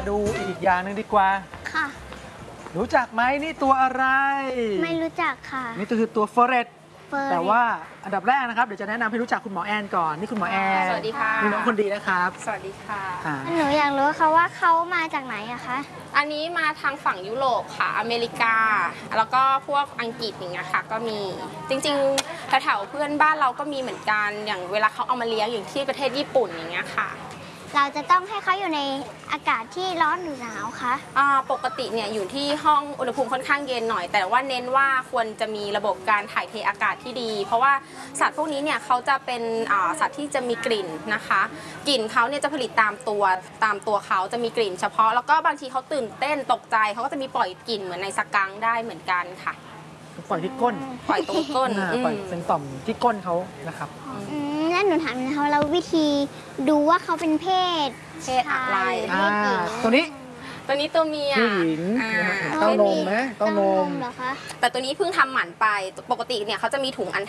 ดูอีกอย่างหนึ่งดีกว่าค่ะรู้จักไหมนี่ตัวอะไรไม่รู้จักค่ะนี่คือตัวฟอเรสต์แต่ว่าอันดับแรกนะครับเดี๋ยวจะแนะนำให้รู้จักคุณหมอแอนก่อนนี่คุณหมอแอนสวัสดีค่ะนี่น้องคนดีนะครับสวัสดีค่ะหนูอยากรู้ค่ะว่าเขามาจากไหนอะคะอันนี้มาทางฝั่งยุโรปค่ะ อเมริกา แล้วก็พวกอังกฤษอย่างเงี้ยค่ะ ก็มี จริงๆแถวๆเพื่อนบ้านเราก็มีเหมือนกัน อย่างเวลาเขาเอามาเลี้ยงอย่างที่ประเทศญี่ปุ่นอย่างเงี้ยค่ะเราจะต้องให้เขาอยู่ในอากาศที่ร้อนหรือหนาวคะปกติเนี่ยอยู่ที่ห้องอุณหภูมิค่อนข้างเย็นหน่อย แต่ว่าเน้นว่าควรจะมีระบบการถ่ายเทอากาศที่ดี เพราะว่าสัตว์พวกนี้เนี่ยเขาจะเป็นสัตว์ที่จะมีกลิ่นนะคะ กลิ่นเขาเนี่ยจะผลิตตามตัวเขาจะมีกลิ่นเฉพาะ แล้วก็บางทีเขาตื่นเต้นตกใจเขาก็จะมีปล่อยกลิ่นเหมือนในสกังค์ได้เหมือนกันค่ะปล่อยที่ก้นปล่อยตรงก้นปล่อยเป็นต่อมที่ก้นเขานะครับงั้นหนูถามนะคะเราวิธีดูว่าเขาเป็นเพศเพศอะไรชายหรือเพศหญิงตัวนี้ตัวนี้ตัวเมียผู้หญิงอ่าเต้านมไหมเต้านมเหรอคะแต่ตัวนี้เพิ่งทำหมันไป ปกติเนี่ยเขาจะมีถุงอัน